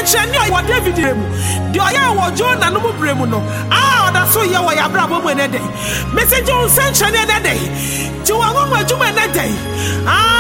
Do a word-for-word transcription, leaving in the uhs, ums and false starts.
nsɛnkyerɛnne wɔ David remu deɛ ɔyɛ wɔ Jonah no mu bremu no a ɔda so yɛ wɔ yɛabrabɔ mu ɛnɛ dɛ mesɛgye wo nsɛnkyerɛnne ɛnɛ dɛ gye wɔn nwoma adwuma ɛnɛ dɛ